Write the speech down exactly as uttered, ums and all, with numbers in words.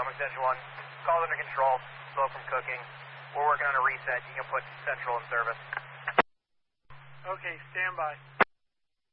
Tom, extension one. Call's under control. Slow from cooking. We're working on a reset. You can put central in service. Okay, stand by.